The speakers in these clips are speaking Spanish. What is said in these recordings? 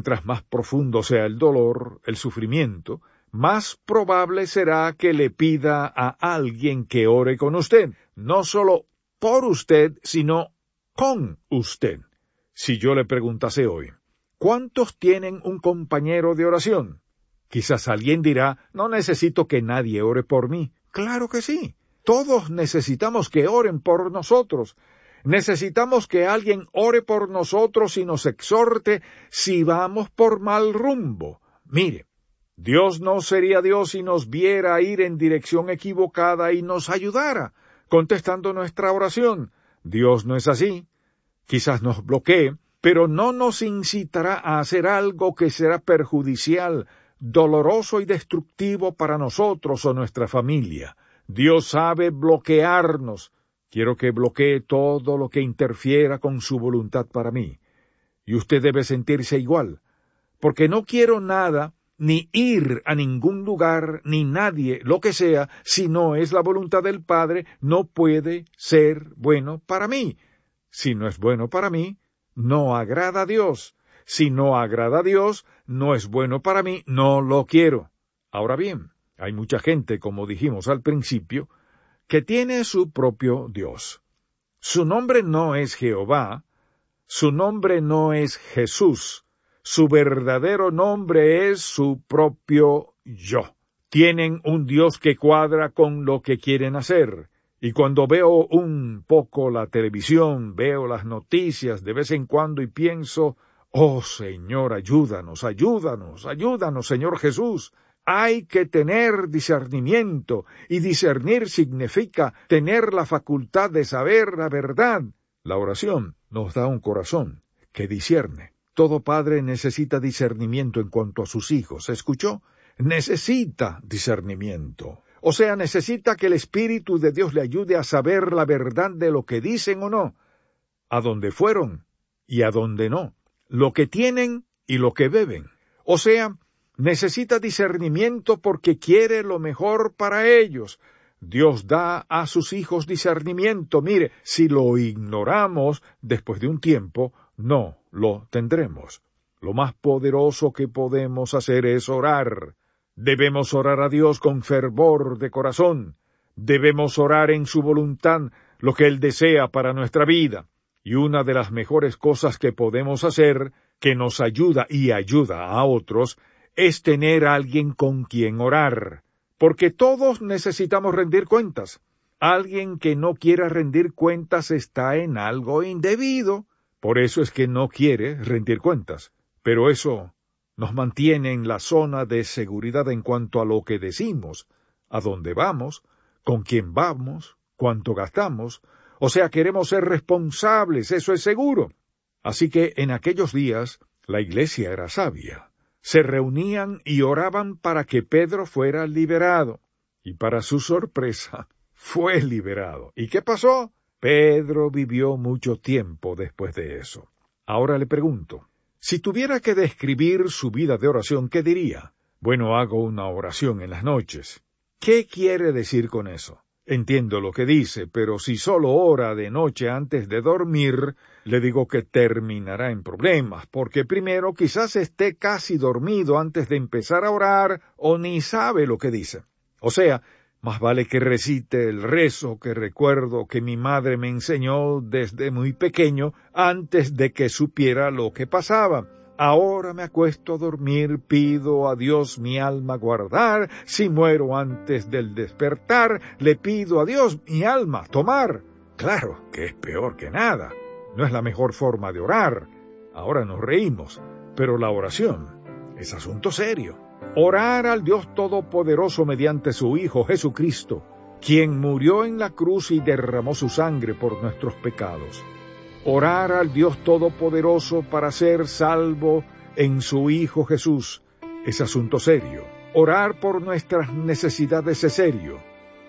mientras más profundo sea el dolor, el sufrimiento, más probable será que le pida a alguien que ore con usted, no solo por usted, sino con usted. Si yo le preguntase hoy, ¿cuántos tienen un compañero de oración? Quizás alguien dirá, no necesito que nadie ore por mí. Claro que sí. Todos necesitamos que oren por nosotros. Necesitamos que alguien ore por nosotros y nos exhorte si vamos por mal rumbo. Mire, Dios no sería Dios si nos viera ir en dirección equivocada y nos ayudara, contestando nuestra oración. Dios no es así. Quizás nos bloquee, pero no nos incitará a hacer algo que será perjudicial, doloroso y destructivo para nosotros o nuestra familia. Dios sabe bloquearnos. Quiero que bloquee todo lo que interfiera con su voluntad para mí. Y usted debe sentirse igual, porque no quiero nada, ni ir a ningún lugar, ni nadie, lo que sea, si no es la voluntad del Padre, no puede ser bueno para mí. Si no es bueno para mí, no agrada a Dios. Si no agrada a Dios, no es bueno para mí, no lo quiero. Ahora bien, hay mucha gente, como dijimos al principio, que tiene su propio Dios. Su nombre no es Jehová, su nombre no es Jesús, su verdadero nombre es su propio yo. Tienen un Dios que cuadra con lo que quieren hacer. Y cuando veo un poco la televisión, veo las noticias de vez en cuando y pienso, oh Señor, ayúdanos, ayúdanos, ayúdanos, Señor Jesús. Hay que tener discernimiento, y discernir significa tener la facultad de saber la verdad. La oración nos da un corazón que discierne. Todo padre necesita discernimiento en cuanto a sus hijos. ¿Escuchó? Necesita discernimiento. O sea, necesita que el Espíritu de Dios le ayude a saber la verdad de lo que dicen o no, a dónde fueron y a dónde no, lo que tienen y lo que beben. O sea, necesita discernimiento porque quiere lo mejor para ellos. Dios da a sus hijos discernimiento. Mire, si lo ignoramos después de un tiempo, no lo tendremos. Lo más poderoso que podemos hacer es orar. Debemos orar a Dios con fervor de corazón. Debemos orar en su voluntad lo que Él desea para nuestra vida. Y una de las mejores cosas que podemos hacer, que nos ayuda y ayuda a otros, es tener a alguien con quien orar. Porque todos necesitamos rendir cuentas. Alguien que no quiera rendir cuentas está en algo indebido. Por eso es que no quiere rendir cuentas. Pero eso nos mantiene en la zona de seguridad en cuanto a lo que decimos, a dónde vamos, con quién vamos, cuánto gastamos. O sea, queremos ser responsables, eso es seguro. Así que en aquellos días la iglesia era sabia. Se reunían y oraban para que Pedro fuera liberado. Y para su sorpresa, fue liberado. ¿Y qué pasó? Pedro vivió mucho tiempo después de eso. Ahora le pregunto, si tuviera que describir su vida de oración, ¿qué diría? Bueno, hago una oración en las noches. ¿Qué quiere decir con eso? Entiendo lo que dice, pero si solo ora de noche antes de dormir, le digo que terminará en problemas, porque primero quizás esté casi dormido antes de empezar a orar o ni sabe lo que dice. O sea, más vale que recite el rezo que recuerdo que mi madre me enseñó desde muy pequeño antes de que supiera lo que pasaba. Ahora me acuesto a dormir, pido a Dios mi alma guardar, si muero antes del despertar, le pido a Dios mi alma tomar. Claro que es peor que nada, no es la mejor forma de orar. Ahora nos reímos, pero la oración es asunto serio. Orar al Dios Todopoderoso mediante su Hijo Jesucristo, quien murió en la cruz y derramó su sangre por nuestros pecados. Orar al Dios Todopoderoso para ser salvo en su Hijo Jesús es asunto serio. Orar por nuestras necesidades es serio.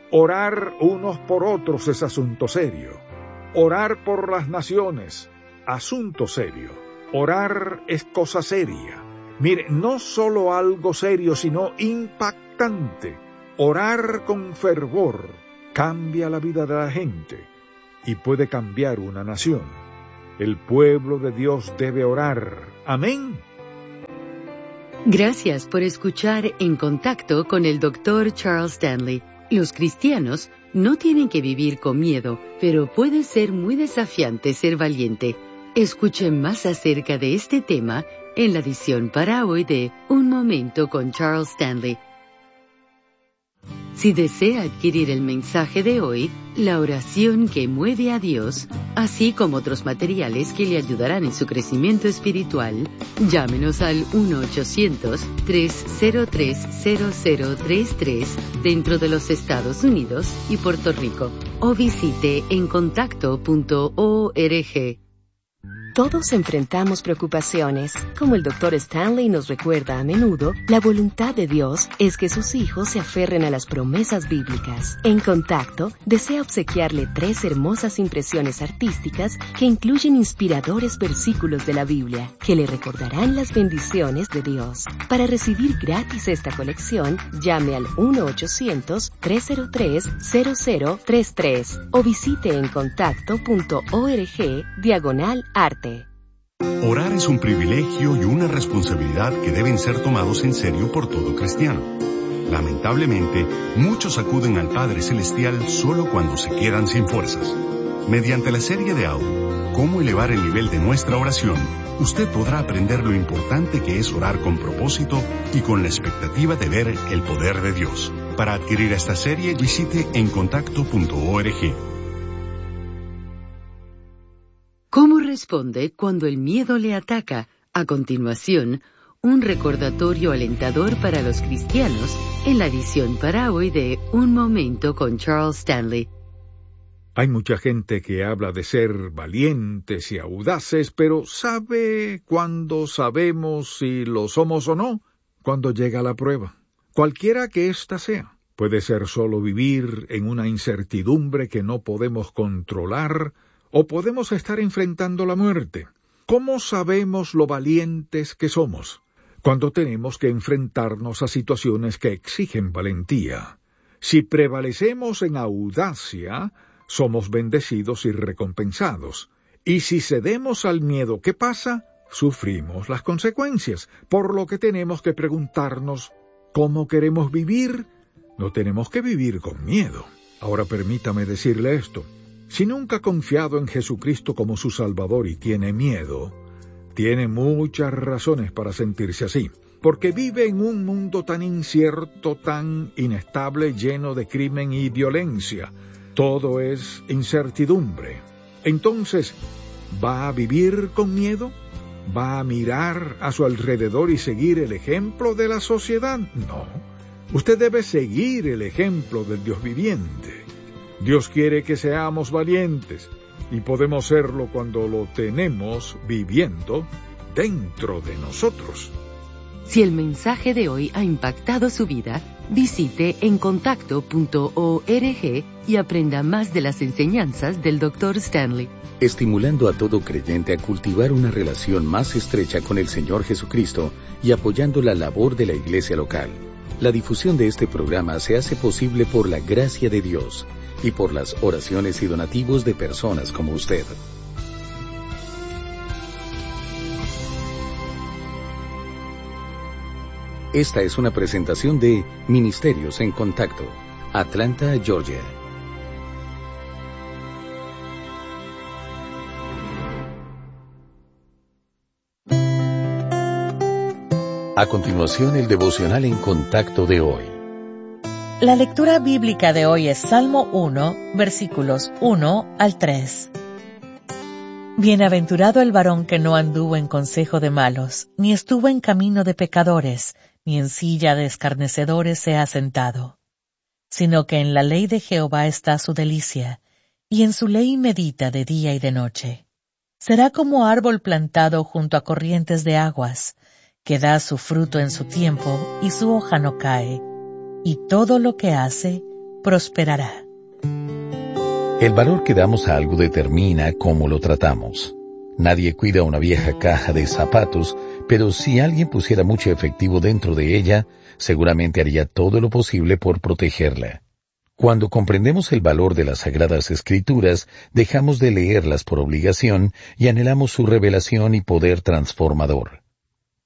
Orar unos por otros es asunto serio. Orar por las naciones, asunto serio. Orar es cosa seria. Mire, no solo algo serio, sino impactante. Orar con fervor cambia la vida de la gente y puede cambiar una nación. El pueblo de Dios debe orar. Amén. Gracias por escuchar En Contacto con el Dr. Charles Stanley. Los cristianos no tienen que vivir con miedo, pero puede ser muy desafiante ser valiente. Escuche más acerca de este tema en la edición para hoy de Un Momento con Charles Stanley. Si desea adquirir el mensaje de hoy, la oración que mueve a Dios, así como otros materiales que le ayudarán en su crecimiento espiritual, llámenos al 1-800-303-0033 dentro de los Estados Unidos y Puerto Rico, o visite encontacto.org. Todos enfrentamos preocupaciones. Como el Dr. Stanley nos recuerda a menudo, la voluntad de Dios es que sus hijos se aferren a las promesas bíblicas. En Contacto, desea obsequiarle 3 hermosas impresiones artísticas que incluyen inspiradores versículos de la Biblia, que le recordarán las bendiciones de Dios. Para recibir gratis esta colección, llame al 1-800-303-0033 o visite encontacto.org/arte. Orar es un privilegio y una responsabilidad que deben ser tomados en serio por todo cristiano. Lamentablemente, muchos acuden al Padre Celestial solo cuando se quedan sin fuerzas. Mediante la serie de audio, Cómo elevar el nivel de nuestra oración, usted podrá aprender lo importante que es orar con propósito y con la expectativa de ver el poder de Dios. Para adquirir esta serie, visite encontacto.org. ¿Cómo responde cuando el miedo le ataca? A continuación, un recordatorio alentador para los cristianos en la edición para hoy de Un Momento con Charles Stanley. Hay mucha gente que habla de ser valientes y audaces, pero ¿sabe cuándo sabemos si lo somos o no? Cuando llega la prueba. Cualquiera que ésta sea. Puede ser solo vivir en una incertidumbre que no podemos controlar, o podemos estar enfrentando la muerte. ¿Cómo sabemos lo valientes que somos? Cuando tenemos que enfrentarnos a situaciones que exigen valentía. Si prevalecemos en audacia, somos bendecidos y recompensados. Y si cedemos al miedo, ¿qué pasa? Sufrimos las consecuencias, por lo que tenemos que preguntarnos, ¿cómo queremos vivir? No tenemos que vivir con miedo. Ahora permítame decirle esto. Si nunca ha confiado en Jesucristo como su Salvador y tiene miedo, tiene muchas razones para sentirse así, porque vive en un mundo tan incierto, tan inestable, lleno de crimen y violencia. Todo es incertidumbre. Entonces, ¿va a vivir con miedo? ¿Va a mirar a su alrededor y seguir el ejemplo de la sociedad? No. Usted debe seguir el ejemplo del Dios viviente. Dios quiere que seamos valientes, y podemos serlo cuando lo tenemos viviendo dentro de nosotros. Si el mensaje de hoy ha impactado su vida, visite encontacto.org y aprenda más de las enseñanzas del Dr. Stanley. Estimulando a todo creyente a cultivar una relación más estrecha con el Señor Jesucristo y apoyando la labor de la iglesia local. La difusión de este programa se hace posible por la gracia de Dios y por las oraciones y donativos de personas como usted. Esta es una presentación de Ministerios en Contacto, Atlanta, Georgia. A continuación, el devocional en Contacto de hoy. La lectura bíblica de hoy es Salmo 1, versículos 1 al 3. Bienaventurado el varón que no anduvo en consejo de malos, ni estuvo en camino de pecadores, ni en silla de escarnecedores se ha sentado, sino que en la ley de Jehová está su delicia, y en su ley medita de día y de noche. Será como árbol plantado junto a corrientes de aguas, que da su fruto en su tiempo, y su hoja no cae, y todo lo que hace prosperará. El valor que damos a algo determina cómo lo tratamos. Nadie cuida una vieja caja de zapatos, pero si alguien pusiera mucho efectivo dentro de ella, seguramente haría todo lo posible por protegerla. Cuando comprendemos el valor de las Sagradas Escrituras, dejamos de leerlas por obligación y anhelamos su revelación y poder transformador.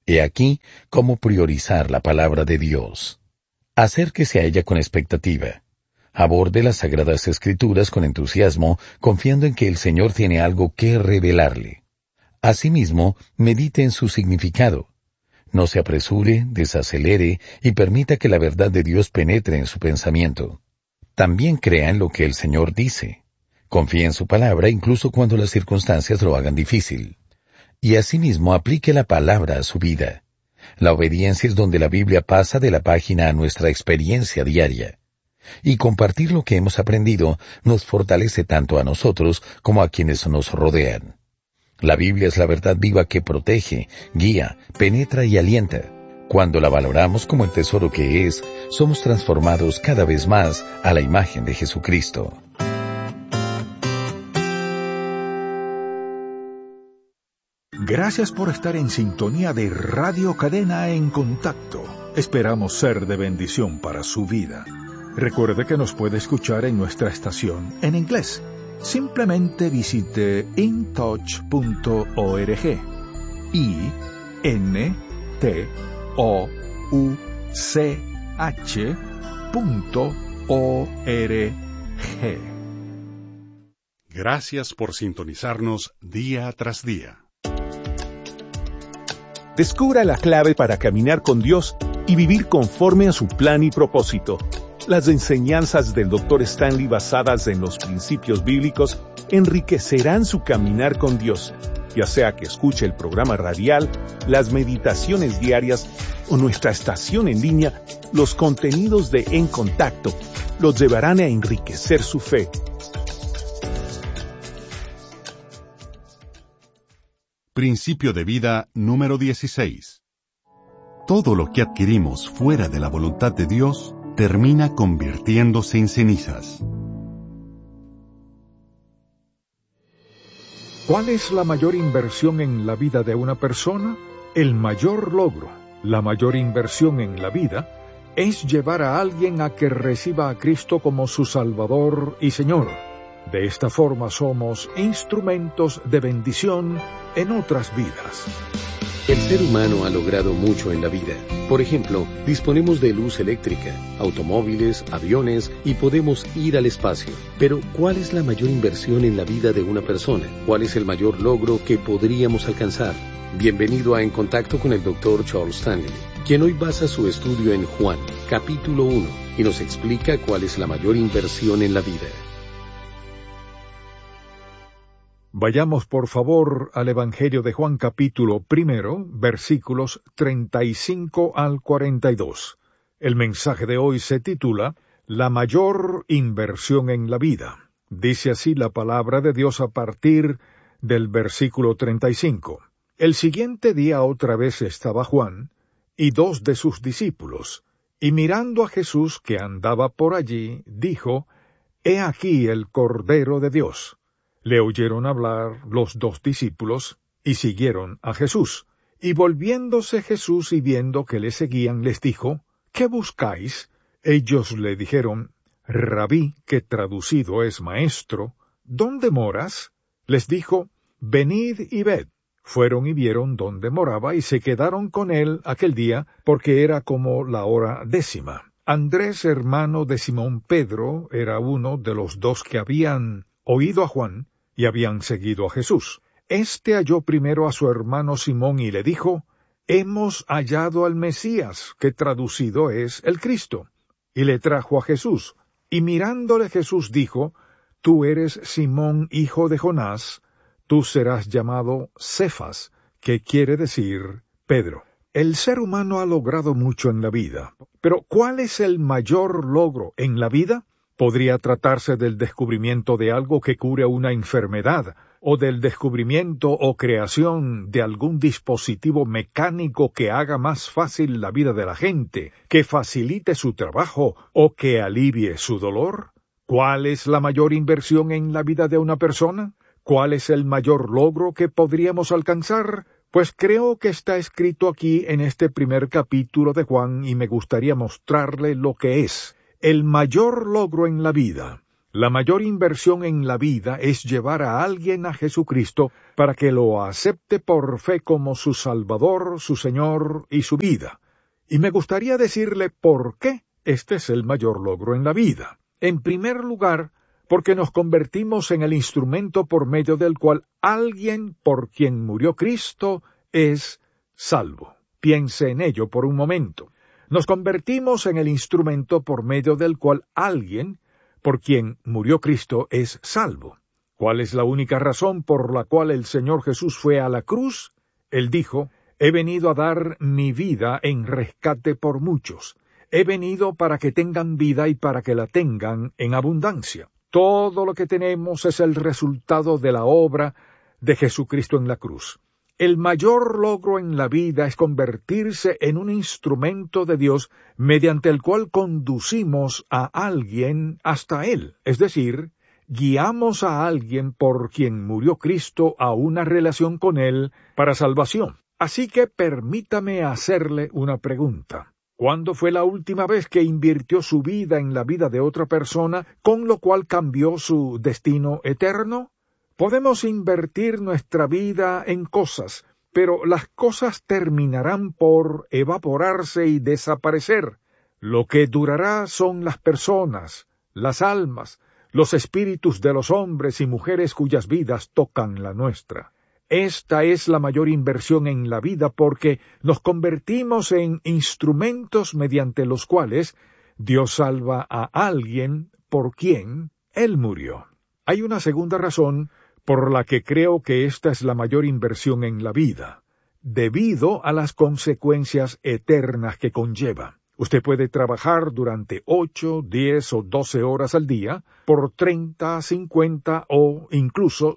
He aquí cómo priorizar la palabra de Dios. Acérquese a ella con expectativa. Aborde las Sagradas Escrituras con entusiasmo, confiando en que el Señor tiene algo que revelarle. Asimismo, medite en su significado. No se apresure, desacelere y permita que la verdad de Dios penetre en su pensamiento. También crea en lo que el Señor dice. Confíe en su palabra incluso cuando las circunstancias lo hagan difícil. Y asimismo aplique la palabra a su vida. La obediencia es donde la Biblia pasa de la página a nuestra experiencia diaria. Y compartir lo que hemos aprendido nos fortalece tanto a nosotros como a quienes nos rodean. La Biblia es la verdad viva que protege, guía, penetra y alienta. Cuando la valoramos como el tesoro que es, somos transformados cada vez más a la imagen de Jesucristo. Gracias por estar en sintonía de Radio Cadena en Contacto. Esperamos ser de bendición para su vida. Recuerde que nos puede escuchar en nuestra estación en inglés. Simplemente visite intouch.org. intouch.org. Gracias por sintonizarnos día tras día. Descubra la clave para caminar con Dios y vivir conforme a su plan y propósito. Las enseñanzas del Dr. Stanley basadas en los principios bíblicos enriquecerán su caminar con Dios, ya sea que escuche el programa radial, las meditaciones diarias o nuestra estación en línea. Los contenidos de En Contacto los llevarán a enriquecer su fe. Principio de vida número 16. Todo lo que adquirimos fuera de la voluntad de Dios termina convirtiéndose en cenizas. ¿Cuál es la mayor inversión en la vida de una persona? El mayor logro, la mayor inversión en la vida, es llevar a alguien a que reciba a Cristo como su Salvador y Señor. De esta forma somos instrumentos de bendición en otras vidas. El ser humano ha logrado mucho en la vida. Por ejemplo, disponemos de luz eléctrica, automóviles, aviones y podemos ir al espacio. Pero, ¿cuál es la mayor inversión en la vida de una persona? ¿Cuál es el mayor logro que podríamos alcanzar? Bienvenido a En Contacto con el Dr. Charles Stanley, quien hoy basa su estudio en Juan, capítulo 1, y nos explica cuál es la mayor inversión en la vida. Vayamos por favor al Evangelio de Juan capítulo 1, versículos 35 al 42. El mensaje de hoy se titula La mayor inversión en la vida. Dice así la palabra de Dios a partir del versículo 35. El siguiente día otra vez estaba Juan y 2 de sus discípulos, y mirando a Jesús que andaba por allí, dijo: He aquí el Cordero de Dios. Le oyeron hablar los 2 discípulos, y siguieron a Jesús. Y volviéndose Jesús y viendo que le seguían, les dijo: ¿Qué buscáis? Ellos le dijeron: Rabí, que traducido es maestro, ¿dónde moras? Les dijo: Venid y ved. Fueron y vieron dónde moraba, y se quedaron con él aquel día, porque era como la hora 10. Andrés, hermano de Simón Pedro, era uno de los 2 que habían oído a Juan y habían seguido a Jesús. Este halló primero a su hermano Simón y le dijo: Hemos hallado al Mesías, que traducido es el Cristo. Y le trajo a Jesús. Y mirándole Jesús dijo: Tú eres Simón, hijo de Jonás, tú serás llamado Cefas, que quiere decir Pedro. El ser humano ha logrado mucho en la vida, pero ¿cuál es el mayor logro en la vida? Podría tratarse del descubrimiento de algo que cure una enfermedad, o del descubrimiento o creación de algún dispositivo mecánico que haga más fácil la vida de la gente, que facilite su trabajo o que alivie su dolor. ¿Cuál es la mayor inversión en la vida de una persona? ¿Cuál es el mayor logro que podríamos alcanzar? Pues creo que está escrito aquí en este primer capítulo de Juan y me gustaría mostrarle lo que es el mayor logro en la vida. La mayor inversión en la vida es llevar a alguien a Jesucristo para que lo acepte por fe como su Salvador, su Señor y su vida. Y me gustaría decirle por qué este es el mayor logro en la vida. En primer lugar, porque nos convertimos en el instrumento por medio del cual alguien por quien murió Cristo es salvo. Piense en ello por un momento. Nos convertimos en el instrumento por medio del cual alguien por quien murió Cristo es salvo. ¿Cuál es la única razón por la cual el Señor Jesús fue a la cruz? Él dijo: «He venido a dar mi vida en rescate por muchos. He venido para que tengan vida y para que la tengan en abundancia». Todo lo que tenemos es el resultado de la obra de Jesucristo en la cruz. El mayor logro en la vida es convertirse en un instrumento de Dios mediante el cual conducimos a alguien hasta Él, es decir, guiamos a alguien por quien murió Cristo a una relación con Él para salvación. Así que permítame hacerle una pregunta. ¿Cuándo fue la última vez que invirtió su vida en la vida de otra persona, con lo cual cambió su destino eterno? Podemos invertir nuestra vida en cosas, pero las cosas terminarán por evaporarse y desaparecer. Lo que durará son las personas, las almas, los espíritus de los hombres y mujeres cuyas vidas tocan la nuestra. Esta es la mayor inversión en la vida porque nos convertimos en instrumentos mediante los cuales Dios salva a alguien por quien Él murió. Hay una segunda razón por la que creo que esta es la mayor inversión en la vida, debido a las consecuencias eternas que conlleva. Usted puede trabajar durante 8, 10 o 12 horas al día por 30, 50 o incluso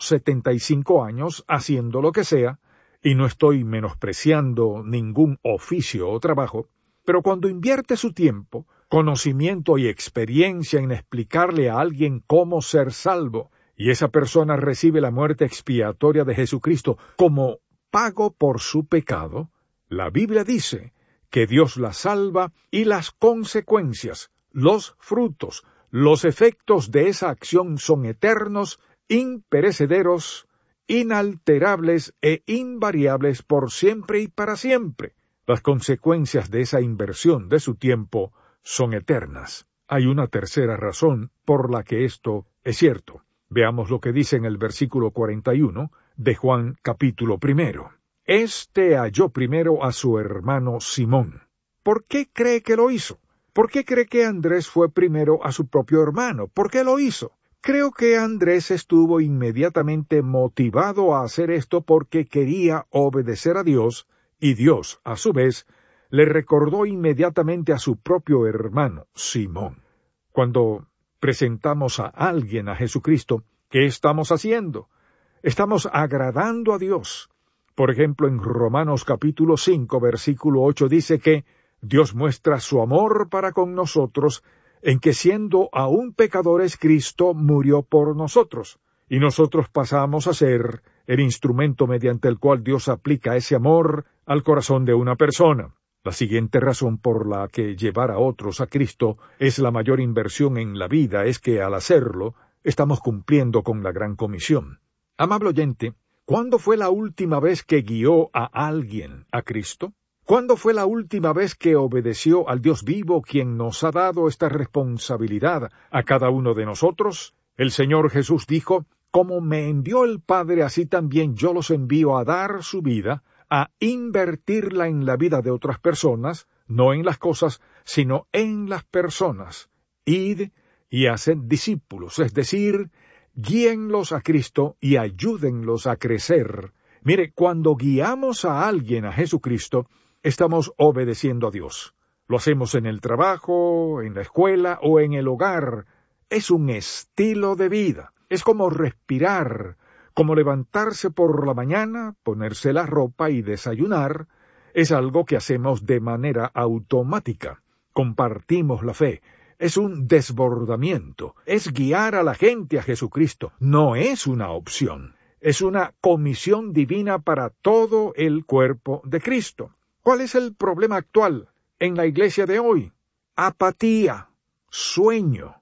75 años haciendo lo que sea, y no estoy menospreciando ningún oficio o trabajo, pero cuando invierte su tiempo, conocimiento y experiencia en explicarle a alguien cómo ser salvo, y esa persona recibe la muerte expiatoria de Jesucristo como pago por su pecado, la Biblia dice que Dios la salva y las consecuencias, los frutos, los efectos de esa acción son eternos, imperecederos, inalterables e invariables por siempre y para siempre. Las consecuencias de esa inversión de su tiempo son eternas. Hay una tercera razón por la que esto es cierto. Veamos lo que dice en el versículo 41 de Juan capítulo 1. Este halló primero a su hermano Simón. ¿Por qué cree que lo hizo? ¿Por qué cree que Andrés fue primero a su propio hermano? ¿Por qué lo hizo? Creo que Andrés estuvo inmediatamente motivado a hacer esto porque quería obedecer a Dios, y Dios, a su vez, le recordó inmediatamente a su propio hermano, Simón. Cuando presentamos a alguien a Jesucristo, ¿qué estamos haciendo? Estamos agradando a Dios. Por ejemplo, en Romanos capítulo 5, versículo 8 dice que Dios muestra su amor para con nosotros en que siendo aún pecadores Cristo murió por nosotros, y nosotros pasamos a ser el instrumento mediante el cual Dios aplica ese amor al corazón de una persona. La siguiente razón por la que llevar a otros a Cristo es la mayor inversión en la vida es que al hacerlo estamos cumpliendo con la gran comisión. Amable oyente, ¿cuándo fue la última vez que guió a alguien a Cristo? ¿Cuándo fue la última vez que obedeció al Dios vivo quien nos ha dado esta responsabilidad a cada uno de nosotros? El Señor Jesús dijo: «Como me envió el Padre, así también yo los envío a dar su vida, a invertirla en la vida de otras personas, no en las cosas, sino en las personas. Id y haced discípulos», es decir, guíenlos a Cristo y ayúdenlos a crecer. Mire, cuando guiamos a alguien a Jesucristo, estamos obedeciendo a Dios. Lo hacemos en el trabajo, en la escuela o en el hogar. Es un estilo de vida. Es como respirar, como levantarse por la mañana, ponerse la ropa y desayunar. Es algo que hacemos de manera automática. Compartimos la fe. Es un desbordamiento. Es guiar a la gente a Jesucristo. No es una opción. Es una comisión divina para todo el cuerpo de Cristo. ¿Cuál es el problema actual en la iglesia de hoy? Apatía, sueño.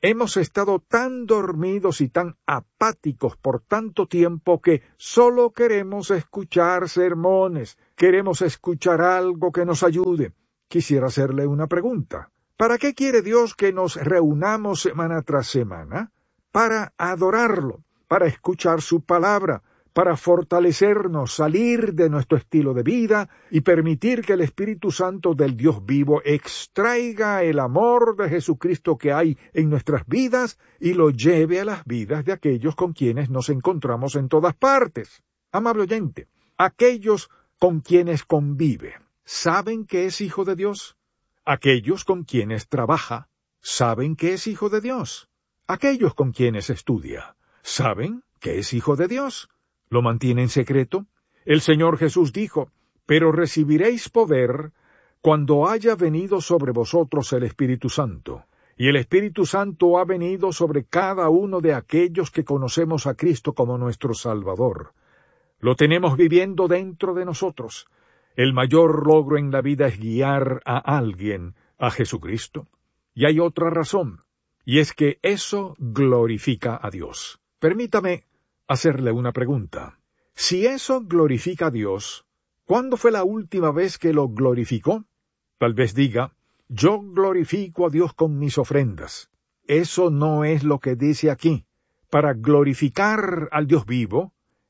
Hemos estado tan dormidos y tan apáticos por tanto tiempo que solo queremos escuchar sermones, queremos escuchar algo que nos ayude. Quisiera hacerle una pregunta. ¿Para qué quiere Dios que nos reunamos semana tras semana? Para adorarlo, para escuchar su palabra, para fortalecernos, salir de nuestro estilo de vida y permitir que el Espíritu Santo del Dios vivo extraiga el amor de Jesucristo que hay en nuestras vidas y lo lleve a las vidas de aquellos con quienes nos encontramos en todas partes. Amable oyente, aquellos con quienes convive, ¿saben que es hijo de Dios? Aquellos con quienes trabaja, ¿saben que es hijo de Dios? Aquellos con quienes estudia, ¿saben que es hijo de Dios? ¿Lo mantiene en secreto? El Señor Jesús dijo, pero recibiréis poder cuando haya venido sobre vosotros el Espíritu Santo. Y el Espíritu Santo ha venido sobre cada uno de aquellos que conocemos a Cristo como nuestro Salvador. Lo tenemos viviendo dentro de nosotros. El mayor logro en la vida es guiar a alguien a Jesucristo. Y hay otra razón, y es que eso glorifica a Dios. Permítame hacerle una pregunta. Si eso glorifica a Dios, ¿cuándo fue la última vez que lo glorificó? Tal vez diga, yo glorifico a Dios con mis ofrendas. Eso no es lo que dice aquí. Para glorificar al Dios vivo,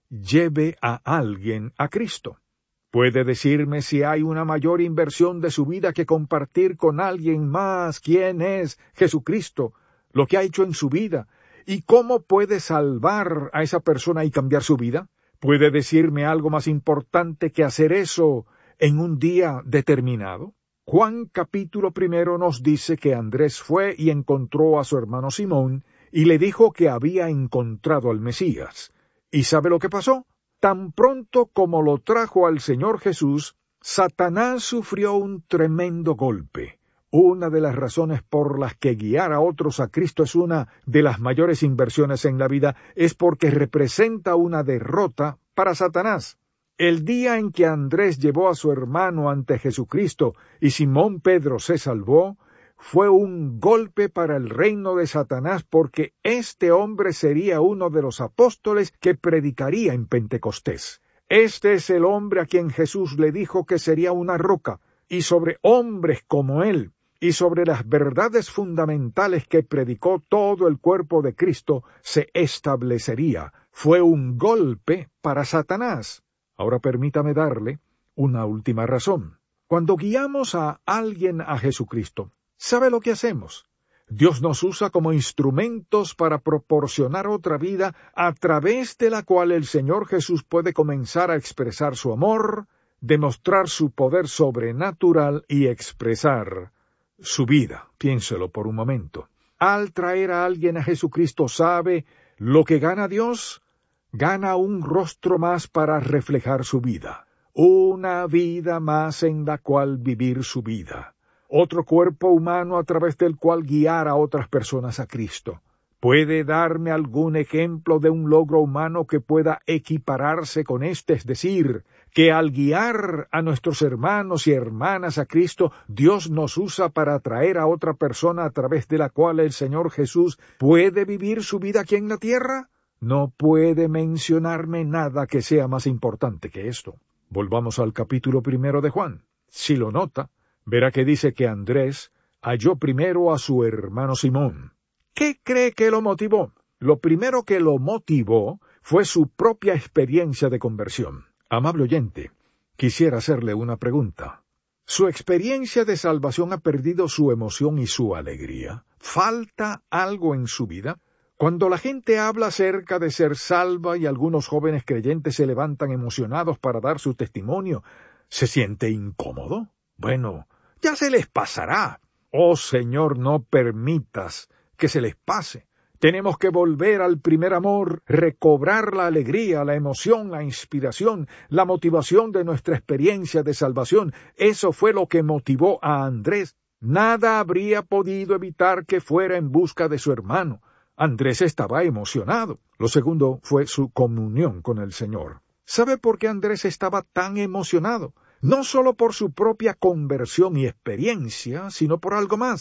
lleve a alguien a Cristo. ¿Puede decirme si hay una mayor inversión de su vida que compartir con alguien más quién es Jesucristo, lo que ha hecho en su vida? ¿Y cómo puede salvar a esa persona y cambiar su vida? ¿Puede decirme algo más importante que hacer eso en un día determinado? Juan capítulo 1 nos dice que Andrés fue y encontró a su hermano Simón y le dijo que había encontrado al Mesías. ¿Y sabe lo que pasó? Tan pronto como lo trajo al Señor Jesús, Satanás sufrió un tremendo golpe. Una de las razones por las que guiar a otros a Cristo es una de las mayores inversiones en la vida es porque representa una derrota para Satanás. El día en que Andrés llevó a su hermano ante Jesucristo y Simón Pedro se salvó, fue un golpe para el reino de Satanás porque este hombre sería uno de los apóstoles que predicaría en Pentecostés. Este es el hombre a quien Jesús le dijo que sería una roca, y sobre hombres como él, y sobre las verdades fundamentales que predicó todo el cuerpo de Cristo se establecería. Fue un golpe para Satanás. Ahora permítame darle una última razón. Cuando guiamos a alguien a Jesucristo, ¿sabe lo que hacemos? Dios nos usa como instrumentos para proporcionar otra vida a través de la cual el Señor Jesús puede comenzar a expresar su amor, demostrar su poder sobrenatural y expresar su vida. Piénselo por un momento. Al traer a alguien a Jesucristo, ¿sabe lo que gana Dios? Gana un rostro más para reflejar su vida, una vida más en la cual vivir su vida, otro cuerpo humano a través del cual guiar a otras personas a Cristo. ¿Puede darme algún ejemplo de un logro humano que pueda equipararse con este? Es decir, que al guiar a nuestros hermanos y hermanas a Cristo, Dios nos usa para atraer a otra persona a través de la cual el Señor Jesús puede vivir su vida aquí en la tierra. No puede mencionarme nada que sea más importante que esto. Volvamos al capítulo 1 de Juan. Si lo nota, verá que dice que Andrés halló primero a su hermano Simón. ¿Qué cree que lo motivó? Lo primero que lo motivó fue su propia experiencia de conversión. Amable oyente, quisiera hacerle una pregunta. ¿Su experiencia de salvación ha perdido su emoción y su alegría? ¿Falta algo en su vida? Cuando la gente habla acerca de ser salva y algunos jóvenes creyentes se levantan emocionados para dar su testimonio, ¿se siente incómodo? Bueno, ya se les pasará. Oh Señor, no permitas que se les pase. Tenemos que volver al primer amor, recobrar la alegría, la emoción, la inspiración, la motivación de nuestra experiencia de salvación. Eso fue lo que motivó a Andrés. Nada habría podido evitar que fuera en busca de su hermano. Andrés estaba emocionado. Lo segundo fue su comunión con el Señor. ¿Sabe por qué Andrés estaba tan emocionado? No solo por su propia conversión y experiencia, sino por algo más.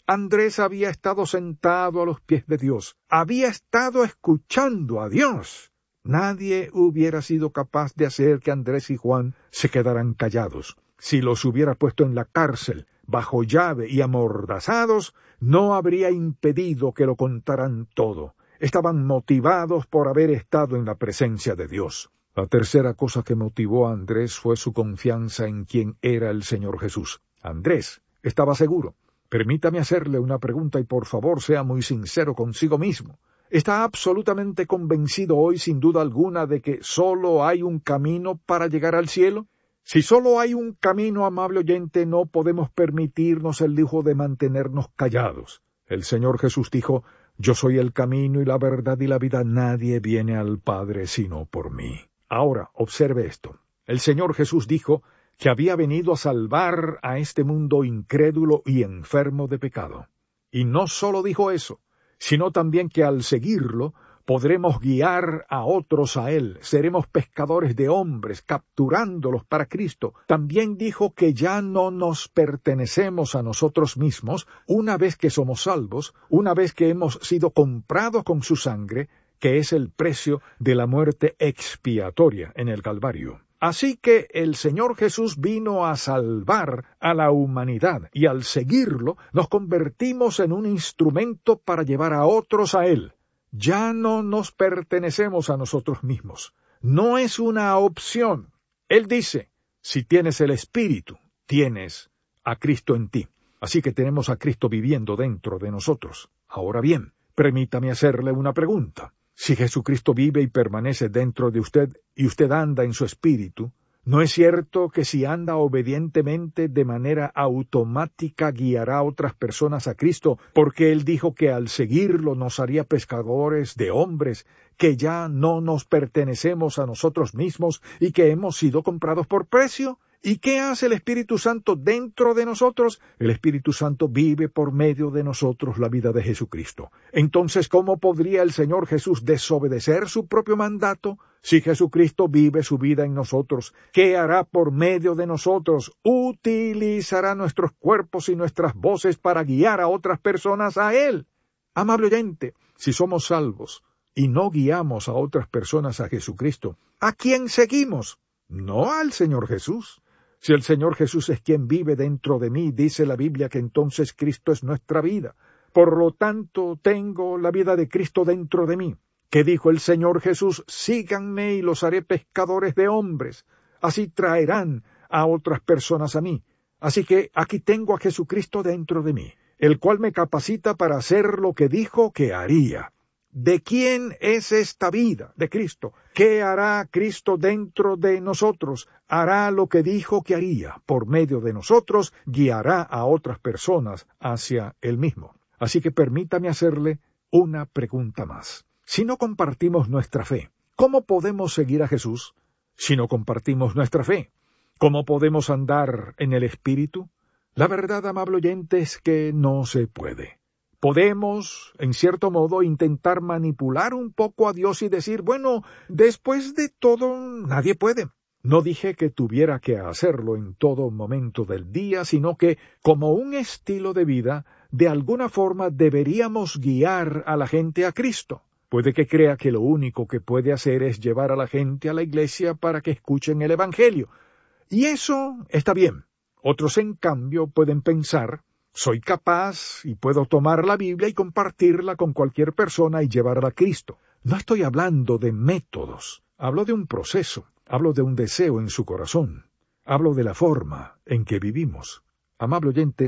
Andrés había estado sentado a los pies de Dios, había estado escuchando a Dios. Nadie hubiera sido capaz de hacer que Andrés y Juan se quedaran callados. Si los hubiera puesto en la cárcel, bajo llave y amordazados, no habría impedido que lo contaran todo. Estaban motivados por haber estado en la presencia de Dios. La tercera cosa que motivó a Andrés fue su confianza en quien era el Señor Jesús. Andrés estaba seguro. Permítame hacerle una pregunta y por favor sea muy sincero consigo mismo. ¿Está absolutamente convencido hoy sin duda alguna de que solo hay un camino para llegar al cielo? Si solo hay un camino, amable oyente, no podemos permitirnos el lujo de mantenernos callados. El Señor Jesús dijo, «Yo soy el camino y la verdad y la vida, nadie viene al Padre sino por mí». Ahora, observe esto. El Señor Jesús dijo que había venido a salvar a este mundo incrédulo y enfermo de pecado. Y no solo dijo eso, sino también que al seguirlo podremos guiar a otros a Él, seremos pescadores de hombres, capturándolos para Cristo. También dijo que ya no nos pertenecemos a nosotros mismos, una vez que somos salvos, una vez que hemos sido comprados con su sangre, que es el precio de la muerte expiatoria en el Calvario. Así que el Señor Jesús vino a salvar a la humanidad, y al seguirlo nos convertimos en un instrumento para llevar a otros a Él. Ya no nos pertenecemos a nosotros mismos. No es una opción. Él dice, si tienes el Espíritu, tienes a Cristo en ti. Así que tenemos a Cristo viviendo dentro de nosotros. Ahora bien, permítame hacerle una pregunta. Si Jesucristo vive y permanece dentro de usted y usted anda en su espíritu, ¿no es cierto que si anda obedientemente de manera automática guiará a otras personas a Cristo, porque Él dijo que al seguirlo nos haría pescadores de hombres, que ya no nos pertenecemos a nosotros mismos y que hemos sido comprados por precio? ¿Y qué hace el Espíritu Santo dentro de nosotros? El Espíritu Santo vive por medio de nosotros la vida de Jesucristo. Entonces, ¿cómo podría el Señor Jesús desobedecer su propio mandato? Si Jesucristo vive su vida en nosotros, ¿qué hará por medio de nosotros? Utilizará nuestros cuerpos y nuestras voces para guiar a otras personas a Él. Amable oyente, si somos salvos y no guiamos a otras personas a Jesucristo, ¿a quién seguimos? No al Señor Jesús. Si el Señor Jesús es quien vive dentro de mí, dice la Biblia que entonces Cristo es nuestra vida. Por lo tanto, tengo la vida de Cristo dentro de mí. ¿Qué dijo el Señor Jesús? Síganme y los haré pescadores de hombres. Así traerán a otras personas a mí. Así que aquí tengo a Jesucristo dentro de mí, el cual me capacita para hacer lo que dijo que haría. ¿De quién es esta vida? De Cristo. ¿Qué hará Cristo dentro de nosotros? Hará lo que dijo que haría. Por medio de nosotros, guiará a otras personas hacia Él mismo. Así que permítame hacerle una pregunta más. Si no compartimos nuestra fe, ¿cómo podemos seguir a Jesús? Si no compartimos nuestra fe, ¿cómo podemos andar en el Espíritu? La verdad, amable oyente, es que no se puede. Podemos, en cierto modo, intentar manipular un poco a Dios y decir, bueno, después de todo, nadie puede. No dije que tuviera que hacerlo en todo momento del día, sino que, como un estilo de vida, de alguna forma deberíamos guiar a la gente a Cristo. Puede que crea que lo único que puede hacer es llevar a la gente a la iglesia para que escuchen el Evangelio. Y eso está bien. Otros, en cambio, pueden pensar, soy capaz y puedo tomar la Biblia y compartirla con cualquier persona y llevarla a Cristo. No estoy hablando de métodos, hablo de un proceso, hablo de un deseo en su corazón, hablo de la forma en que vivimos. Amable oyente,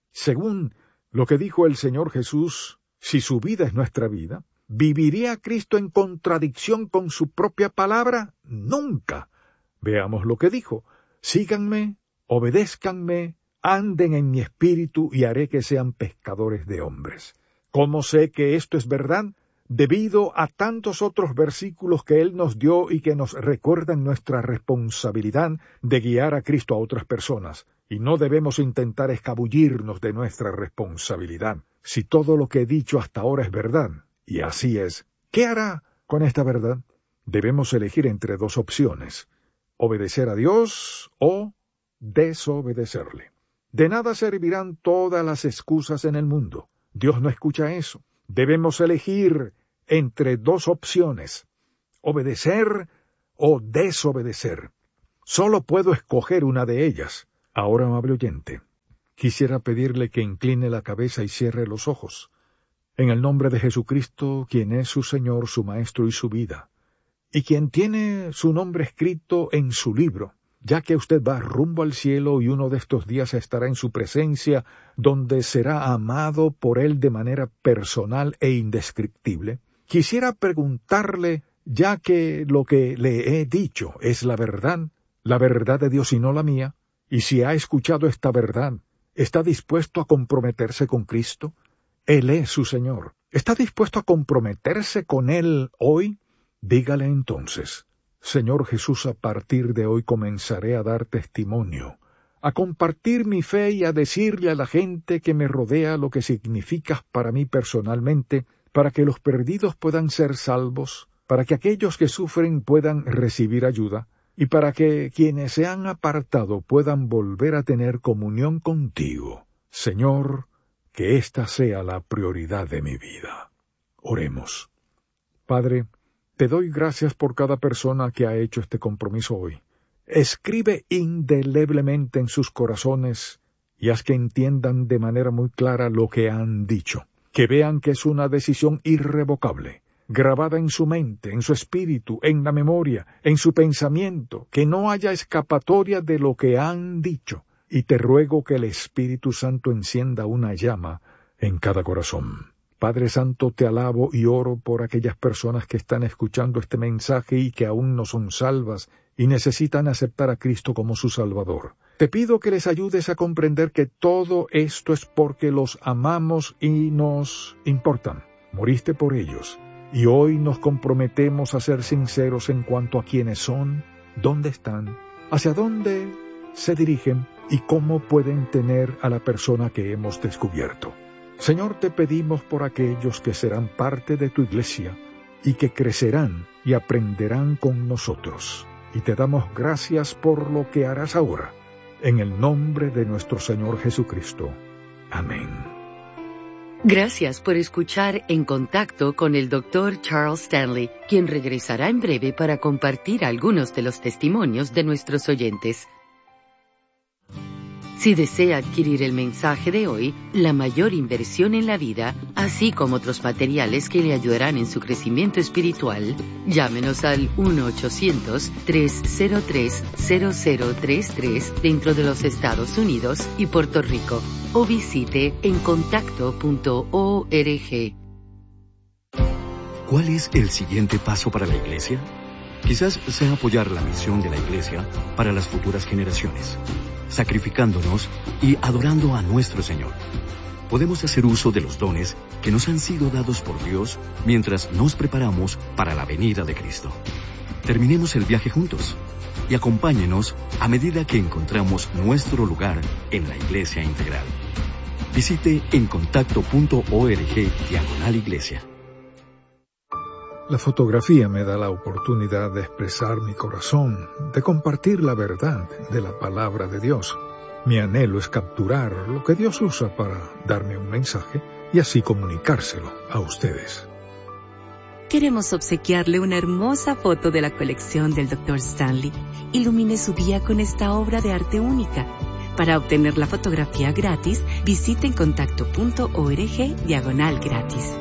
según lo que dijo el Señor Jesús, si su vida es nuestra vida, ¿viviría Cristo en contradicción con su propia palabra? Nunca. Veamos lo que dijo. Síganme, obedézcanme, anden en mi espíritu y haré que sean pescadores de hombres. ¿Cómo sé que esto es verdad? Debido a tantos otros versículos que Él nos dio y que nos recuerdan nuestra responsabilidad de guiar a Cristo a otras personas. Y no debemos intentar escabullirnos de nuestra responsabilidad. Si todo lo que he dicho hasta ahora es verdad, y así es, ¿qué hará con esta verdad? Debemos elegir entre dos opciones: obedecer a Dios o desobedecerle. De nada servirán todas las excusas en el mundo. Dios no escucha eso. Debemos elegir entre dos opciones: obedecer o desobedecer. Solo puedo escoger una de ellas. Ahora, amable oyente, quisiera pedirle que incline la cabeza y cierre los ojos. En el nombre de Jesucristo, quien es su Señor, su Maestro y su vida, y quien tiene su nombre escrito en su libro, ya que usted va rumbo al cielo y uno de estos días estará en su presencia, donde será amado por Él de manera personal e indescriptible, quisiera preguntarle, ya que lo que le he dicho es la verdad de Dios y no la mía, y si ha escuchado esta verdad, ¿está dispuesto a comprometerse con Cristo? Él es su Señor. ¿Está dispuesto a comprometerse con Él hoy? Dígale entonces: Señor Jesús, a partir de hoy comenzaré a dar testimonio, a compartir mi fe y a decirle a la gente que me rodea lo que significas para mí personalmente, para que los perdidos puedan ser salvos, para que aquellos que sufren puedan recibir ayuda, y para que quienes se han apartado puedan volver a tener comunión contigo. Señor, que esta sea la prioridad de mi vida. Oremos. Padre, te doy gracias por cada persona que ha hecho este compromiso hoy. Escribe indeleblemente en sus corazones y haz que entiendan de manera muy clara lo que han dicho. Que vean que es una decisión irrevocable, grabada en su mente, en su espíritu, en la memoria, en su pensamiento, que no haya escapatoria de lo que han dicho. Y te ruego que el Espíritu Santo encienda una llama en cada corazón. Padre Santo, te alabo y oro por aquellas personas que están escuchando este mensaje y que aún no son salvas y necesitan aceptar a Cristo como su Salvador. Te pido que les ayudes a comprender que todo esto es porque los amamos y nos importan. Moriste por ellos y hoy nos comprometemos a ser sinceros en cuanto a quiénes son, dónde están, hacia dónde se dirigen y cómo pueden tener a la persona que hemos descubierto. Señor, te pedimos por aquellos que serán parte de tu iglesia y que crecerán y aprenderán con nosotros. Y te damos gracias por lo que harás ahora, en el nombre de nuestro Señor Jesucristo. Amén. Gracias por escuchar En Contacto con el Dr. Charles Stanley, quien regresará en breve para compartir algunos de los testimonios de nuestros oyentes. Si desea adquirir el mensaje de hoy, La mayor inversión en la vida, así como otros materiales que le ayudarán en su crecimiento espiritual, llámenos al 1-800-303-0033 dentro de los Estados Unidos y Puerto Rico, o visite encontacto.org. ¿Cuál es el siguiente paso para la Iglesia? Quizás sea apoyar la misión de la Iglesia para las futuras generaciones, sacrificándonos y adorando a nuestro Señor. Podemos hacer uso de los dones que nos han sido dados por Dios mientras nos preparamos para la venida de Cristo. Terminemos el viaje juntos y acompáñenos a medida que encontramos nuestro lugar en la Iglesia Integral. Visite encontacto.org/iglesia. La fotografía me da la oportunidad de expresar mi corazón, de compartir la verdad de la palabra de Dios. Mi anhelo es capturar lo que Dios usa para darme un mensaje y así comunicárselo a ustedes. Queremos obsequiarle una hermosa foto de la colección del Dr. Stanley. Ilumine su día con esta obra de arte única. Para obtener la fotografía gratis, visite encontacto.org/gratis.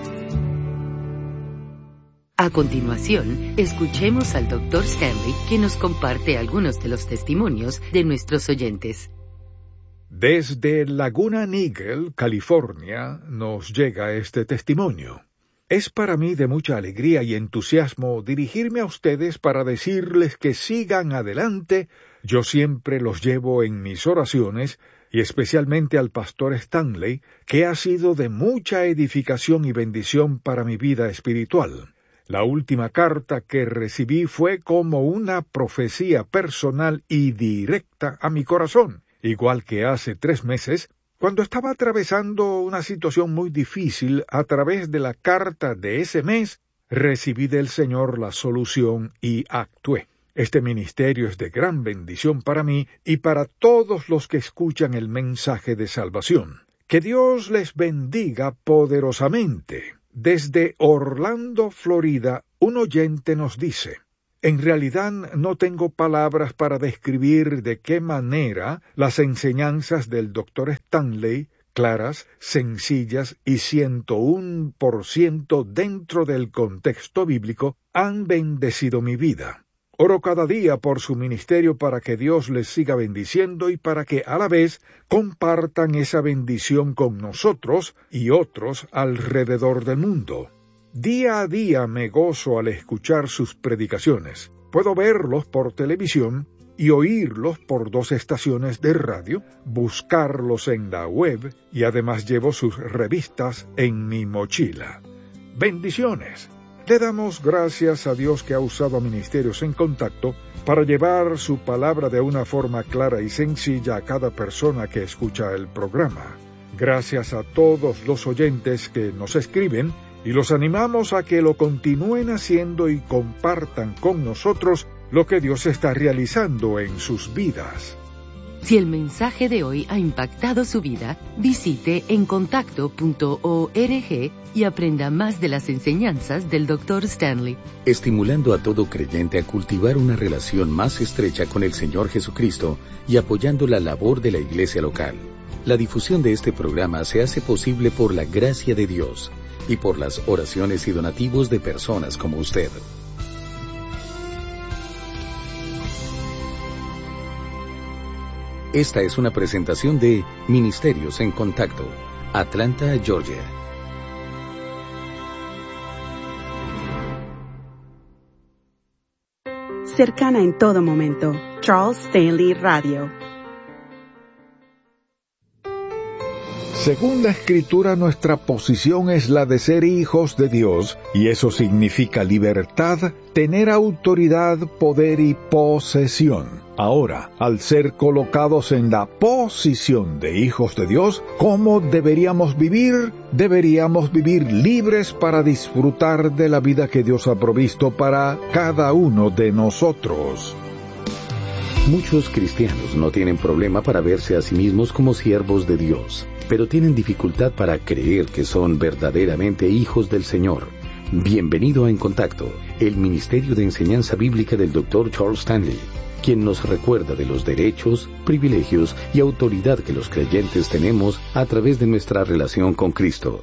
A continuación, escuchemos al Dr. Stanley, quien nos comparte algunos de los testimonios de nuestros oyentes. Desde Laguna Niguel, California, nos llega este testimonio. Es para mí de mucha alegría y entusiasmo dirigirme a ustedes para decirles que sigan adelante. Yo siempre los llevo en mis oraciones, y especialmente al pastor Stanley, que ha sido de mucha edificación y bendición para mi vida espiritual. La última carta que recibí fue como una profecía personal y directa a mi corazón, igual que hace 3 meses, cuando estaba atravesando una situación muy difícil. A través de la carta de ese mes, recibí del Señor la solución y actué. Este ministerio es de gran bendición para mí y para todos los que escuchan el mensaje de salvación. Que Dios les bendiga poderosamente. Desde Orlando, Florida, un oyente nos dice: en realidad no tengo palabras para describir de qué manera las enseñanzas del Dr. Stanley, claras, sencillas y 101% dentro del contexto bíblico, han bendecido mi vida. Oro cada día por su ministerio para que Dios les siga bendiciendo y para que a la vez compartan esa bendición con nosotros y otros alrededor del mundo. Día a día me gozo al escuchar sus predicaciones. Puedo verlos por televisión y oírlos por 2 estaciones de radio, buscarlos en la web y además llevo sus revistas en mi mochila. ¡Bendiciones! Le damos gracias a Dios que ha usado Ministerios en Contacto para llevar su palabra de una forma clara y sencilla a cada persona que escucha el programa. Gracias a todos los oyentes que nos escriben y los animamos a que lo continúen haciendo y compartan con nosotros lo que Dios está realizando en sus vidas. Si el mensaje de hoy ha impactado su vida, visite encontacto.org y aprenda más de las enseñanzas del Dr. Stanley. Estimulando a todo creyente a cultivar una relación más estrecha con el Señor Jesucristo y apoyando la labor de la iglesia local. La difusión de este programa se hace posible por la gracia de Dios y por las oraciones y donativos de personas como usted. Esta es una presentación de Ministerios en Contacto, Atlanta, Georgia. Cercana en todo momento, Charles Stanley Radio. Según la Escritura, nuestra posición es la de ser hijos de Dios, y eso significa libertad, tener autoridad, poder y posesión. Ahora, al ser colocados en la posición de hijos de Dios, ¿cómo deberíamos vivir? Deberíamos vivir libres para disfrutar de la vida que Dios ha provisto para cada uno de nosotros. Muchos cristianos no tienen problema para verse a sí mismos como siervos de Dios, pero tienen dificultad para creer que son verdaderamente hijos del Señor. Bienvenido a En Contacto, el Ministerio de Enseñanza Bíblica del Dr. Charles Stanley, quien nos recuerda de los derechos, privilegios y autoridad que los creyentes tenemos a través de nuestra relación con Cristo.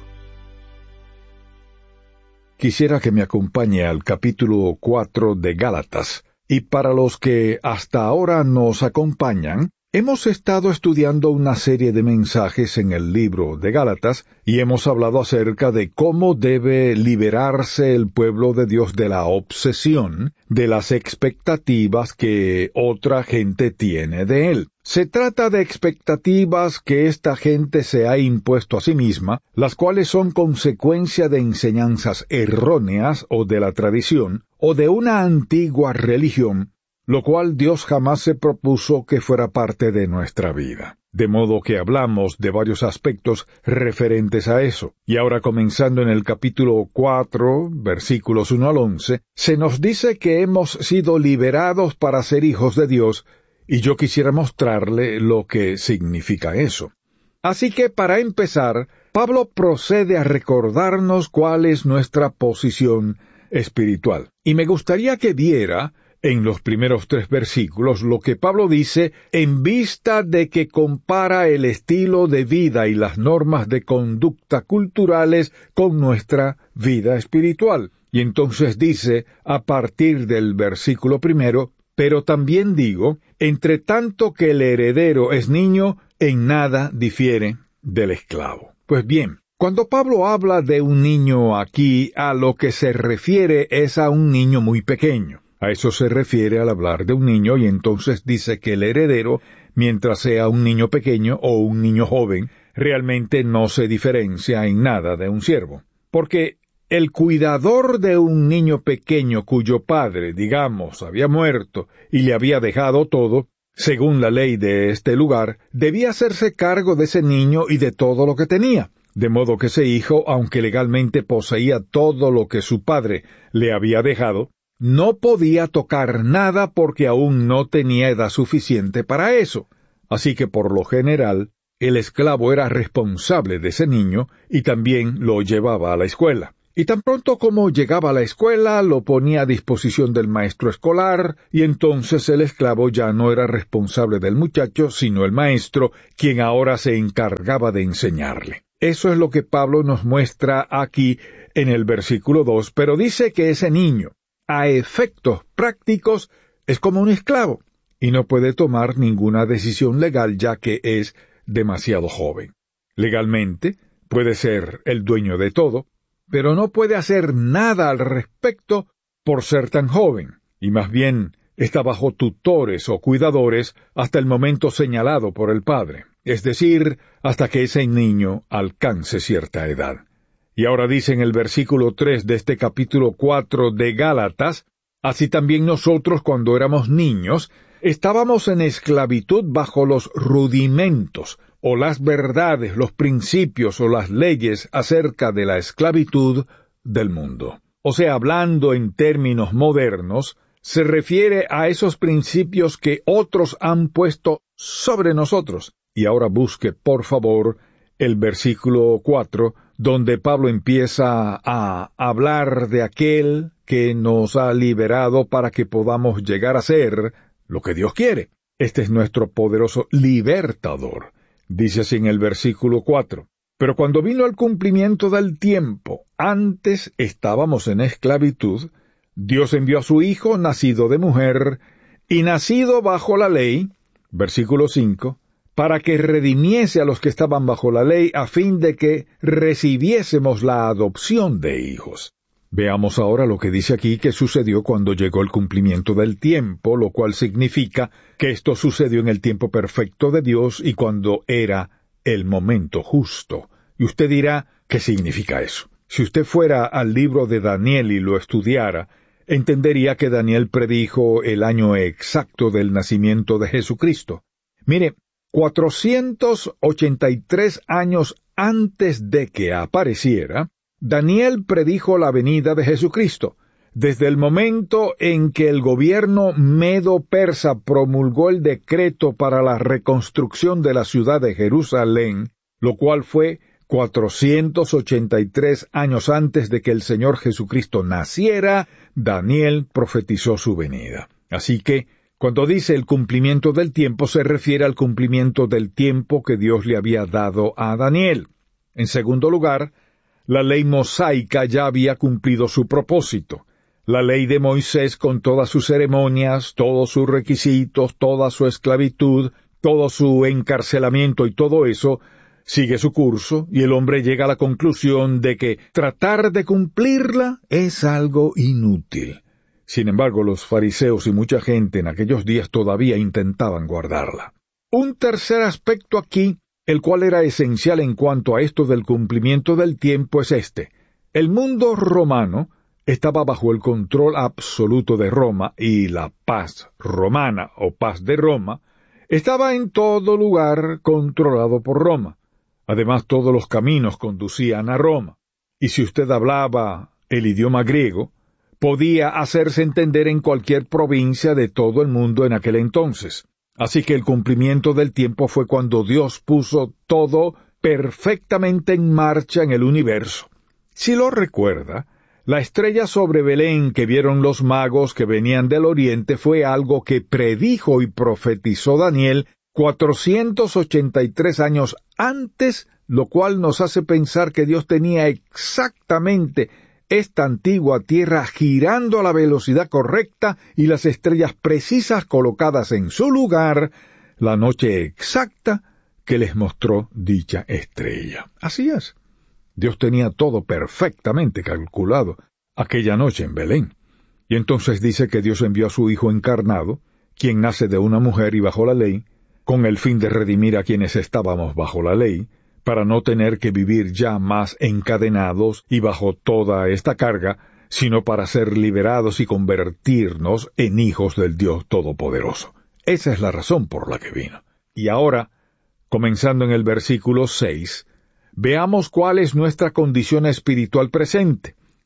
Quisiera que me acompañe al capítulo 4 de Gálatas. Y para los que hasta ahora nos acompañan, hemos estado estudiando una serie de mensajes en el libro de Gálatas y hemos hablado acerca de cómo debe liberarse el pueblo de Dios de la obsesión, de las expectativas que otra gente tiene de él. Se trata de expectativas que esta gente se ha impuesto a sí misma, las cuales son consecuencia de enseñanzas erróneas o de la tradición, o de una antigua religión, lo cual Dios jamás se propuso que fuera parte de nuestra vida. De modo que hablamos de varios aspectos referentes a eso. Y ahora, comenzando en el capítulo 4, versículos 1 al 11, se nos dice que hemos sido liberados para ser hijos de Dios, y yo quisiera mostrarle lo que significa eso. Así que, para empezar, Pablo procede a recordarnos cuál es nuestra posición espiritual. Y me gustaría que viera en los primeros 3 versículos lo que Pablo dice en vista de que compara el estilo de vida y las normas de conducta culturales con nuestra vida espiritual. Y entonces dice, a partir del versículo 1, pero también digo, entre tanto que el heredero es niño, en nada difiere del esclavo. Pues bien, cuando Pablo habla de un niño aquí, a lo que se refiere es a un niño muy pequeño. A eso se refiere al hablar de un niño, y entonces dice que el heredero, mientras sea un niño pequeño o un niño joven, realmente no se diferencia en nada de un siervo. Porque el cuidador de un niño pequeño cuyo padre, digamos, había muerto y le había dejado todo, según la ley de este lugar, debía hacerse cargo de ese niño y de todo lo que tenía. De modo que ese hijo, aunque legalmente poseía todo lo que su padre le había dejado, no podía tocar nada porque aún no tenía edad suficiente para eso. Así que por lo general, el esclavo era responsable de ese niño y también lo llevaba a la escuela. Y tan pronto como llegaba a la escuela, lo ponía a disposición del maestro escolar, y entonces el esclavo ya no era responsable del muchacho, sino el maestro, quien ahora se encargaba de enseñarle. Eso es lo que Pablo nos muestra aquí en el versículo 2, pero dice que ese niño, a efectos prácticos, es como un esclavo, y no puede tomar ninguna decisión legal ya que es demasiado joven. Legalmente, puede ser el dueño de todo, pero no puede hacer nada al respecto por ser tan joven, y más bien está bajo tutores o cuidadores hasta el momento señalado por el padre, es decir, hasta que ese niño alcance cierta edad. Y ahora dice en el versículo 3 de este capítulo 4 de Gálatas, así también nosotros cuando éramos niños, estábamos en esclavitud bajo los rudimentos, o las verdades, los principios o las leyes acerca de la esclavitud del mundo. O sea, hablando en términos modernos, se refiere a esos principios que otros han puesto sobre nosotros. Y ahora busque, por favor, el versículo 4, donde Pablo empieza a hablar de aquel que nos ha liberado para que podamos llegar a ser lo que Dios quiere. Este es nuestro poderoso libertador. Dice así en el versículo 4, pero cuando vino el cumplimiento del tiempo, antes estábamos en esclavitud, Dios envió a su Hijo, nacido de mujer, y nacido bajo la ley, versículo 5, para que redimiese a los que estaban bajo la ley, a fin de que recibiésemos la adopción de hijos. Veamos ahora lo que dice aquí que sucedió cuando llegó el cumplimiento del tiempo, lo cual significa que esto sucedió en el tiempo perfecto de Dios y cuando era el momento justo. Y usted dirá, ¿qué significa eso? Si usted fuera al libro de Daniel y lo estudiara, entendería que Daniel predijo el año exacto del nacimiento de Jesucristo. Mire, 483 años antes de que apareciera, Daniel predijo la venida de Jesucristo. Desde el momento en que el gobierno medo-persa promulgó el decreto para la reconstrucción de la ciudad de Jerusalén, lo cual fue 483 años antes de que el Señor Jesucristo naciera, Daniel profetizó su venida. Así que, cuando dice el cumplimiento del tiempo, se refiere al cumplimiento del tiempo que Dios le había dado a Daniel. En segundo lugar, la ley mosaica ya había cumplido su propósito. La ley de Moisés con todas sus ceremonias, todos sus requisitos, toda su esclavitud, todo su encarcelamiento y todo eso, sigue su curso y el hombre llega a la conclusión de que tratar de cumplirla es algo inútil. Sin embargo, los fariseos y mucha gente en aquellos días todavía intentaban guardarla. Un tercer aspecto aquí, el cual era esencial en cuanto a esto del cumplimiento del tiempo, es este. El mundo romano estaba bajo el control absoluto de Roma y la paz romana o paz de Roma estaba en todo lugar controlado por Roma. Además, todos los caminos conducían a Roma. Y si usted hablaba el idioma griego, podía hacerse entender en cualquier provincia de todo el mundo en aquel entonces. Así que el cumplimiento del tiempo fue cuando Dios puso todo perfectamente en marcha en el universo. Si lo recuerda, la estrella sobre Belén que vieron los magos que venían del oriente fue algo que predijo y profetizó Daniel 483 años antes, lo cual nos hace pensar que Dios tenía exactamente esta antigua tierra girando a la velocidad correcta y las estrellas precisas colocadas en su lugar, la noche exacta que les mostró dicha estrella. Así es. Dios tenía todo perfectamente calculado aquella noche en Belén. Y entonces dice que Dios envió a su Hijo encarnado, quien nace de una mujer y bajo la ley, con el fin de redimir a quienes estábamos bajo la ley, para no tener que vivir ya más encadenados y bajo toda esta carga, sino para ser liberados y convertirnos en hijos del Dios Todopoderoso. Esa es la razón por la que vino. Y ahora, comenzando en el versículo 6, veamos cuál es nuestra condición espiritual presente.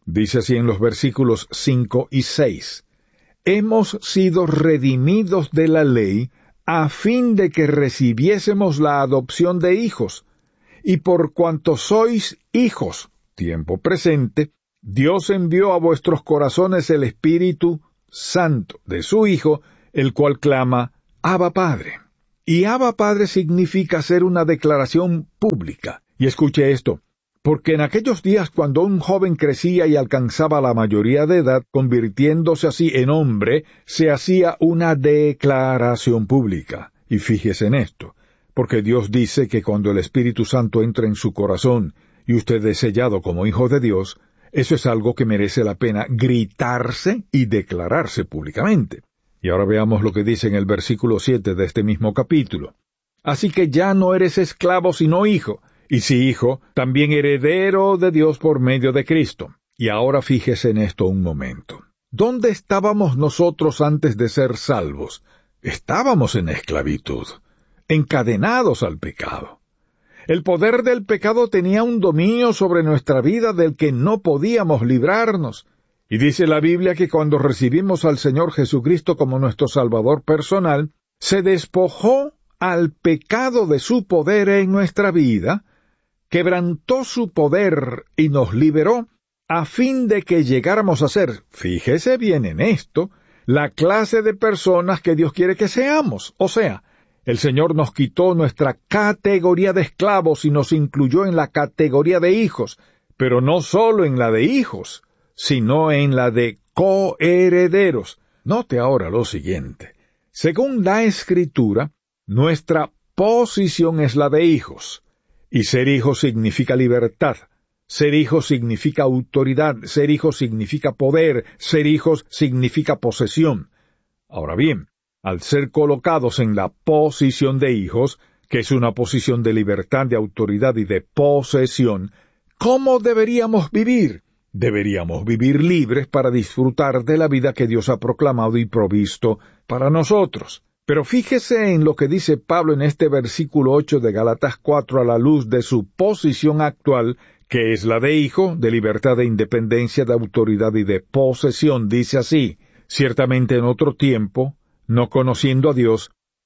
Dice así en los versículos 5 y 6. Hemos sido redimidos de la ley a fin de que recibiésemos la adopción de hijos. Y por cuanto sois hijos, tiempo presente, Dios envió a vuestros corazones el Espíritu Santo de su Hijo, el cual clama, Abba Padre. Y Abba Padre significa hacer una declaración pública. Y escuche esto, porque en aquellos días cuando un joven crecía y alcanzaba la mayoría de edad, convirtiéndose así en hombre, se hacía una declaración pública. Y fíjese en esto, porque Dios dice que cuando el Espíritu Santo entra en su corazón y usted es sellado como hijo de Dios, eso es algo que merece la pena gritarse y declararse públicamente. Y ahora veamos lo que dice en el versículo 7 de este mismo capítulo. Así que ya no eres esclavo sino hijo, y si hijo, también heredero de Dios por medio de Cristo. Y ahora fíjese en esto un momento. ¿Dónde estábamos nosotros antes de ser salvos? Estábamos en esclavitud, encadenados al pecado. El poder del pecado tenía un dominio sobre nuestra vida del que no podíamos librarnos. Y dice la Biblia que cuando recibimos al Señor Jesucristo como nuestro Salvador personal, se despojó al pecado de su poder en nuestra vida, quebrantó su poder y nos liberó, a fin de que llegáramos a ser, fíjese bien en esto, la clase de personas que Dios quiere que seamos. O sea, el Señor nos quitó nuestra categoría de esclavos y nos incluyó en la categoría de hijos, pero no solo en la de hijos, sino en la de coherederos. Note ahora lo siguiente. Según la Escritura, nuestra posición es la de hijos, y ser hijo significa libertad. Ser hijo significa autoridad, ser hijo significa poder, ser hijos significa posesión. Ahora bien, al ser colocados en la posición de hijos, que es una posición de libertad, de autoridad y de posesión, ¿cómo deberíamos vivir? Deberíamos vivir libres para disfrutar de la vida que Dios ha proclamado y provisto para nosotros. Pero fíjese en lo que dice Pablo en este versículo 8 de Gálatas 4 a la luz de su posición actual, que es la de hijo, de libertad, de independencia, de autoridad y de posesión. Dice así: ciertamente en otro tiempo, no conociendo a Dios,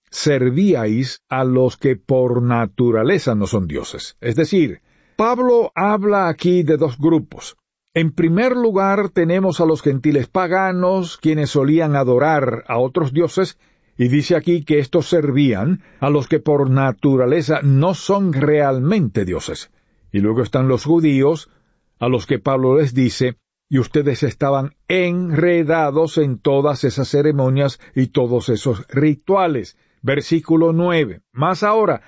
servíais a los que por naturaleza no son dioses. Es decir, Pablo habla aquí de dos grupos. En primer lugar tenemos a los gentiles paganos, quienes solían adorar a otros dioses, y dice aquí que estos servían a los que por naturaleza no son realmente dioses. Y luego están los judíos, a los que Pablo les dice, y ustedes estaban enredados en todas esas ceremonias y todos esos rituales. Versículo 9. Más ahora,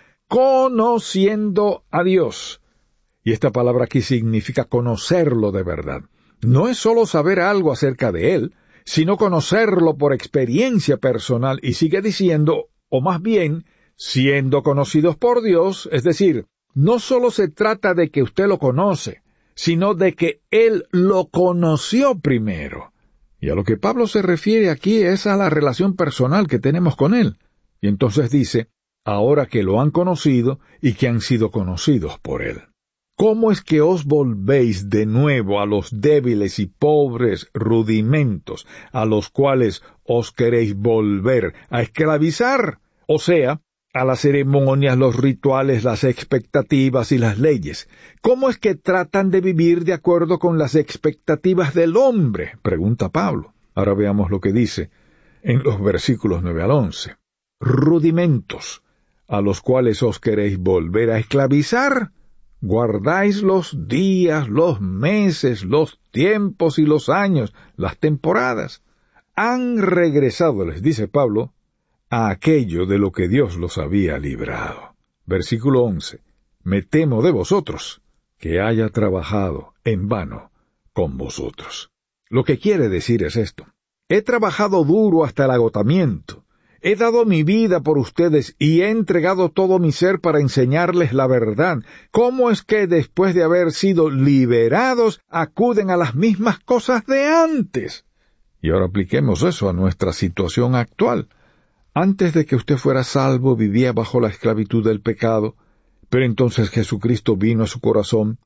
conociendo a Dios. Y esta palabra aquí significa conocerlo de verdad. No es solo saber algo acerca de Él, sino conocerlo por experiencia personal. Y sigue diciendo, o más bien, siendo conocidos por Dios, es decir, no solo se trata de que usted lo conoce, sino de que Él lo conoció primero. Y a lo que Pablo se refiere aquí es a la relación personal que tenemos con Él. Y entonces dice, ahora que lo han conocido y que han sido conocidos por Él. ¿Cómo es que os volvéis de nuevo a los débiles y pobres rudimentos a los cuales os queréis volver a esclavizar? O sea, a las ceremonias, los rituales, las expectativas y las leyes. ¿Cómo es que tratan de vivir de acuerdo con las expectativas del hombre? Pregunta Pablo. Ahora veamos lo que dice en los versículos 9 al 11. Rudimentos, a los cuales os queréis volver a esclavizar. Guardáis los días, los meses, los tiempos y los años, las temporadas. Han regresado, les dice Pablo, a aquello de lo que Dios los había librado. Versículo 11. Me temo de vosotros, que haya trabajado en vano con vosotros. Lo que quiere decir es esto. He trabajado duro hasta el agotamiento. He dado mi vida por ustedes y he entregado todo mi ser para enseñarles la verdad. ¿Cómo es que después de haber sido liberados acuden a las mismas cosas de antes? Y ahora apliquemos eso a nuestra situación actual. Antes de que usted fuera salvo, vivía bajo la esclavitud del pecado, pero entonces Jesucristo vino a su corazón,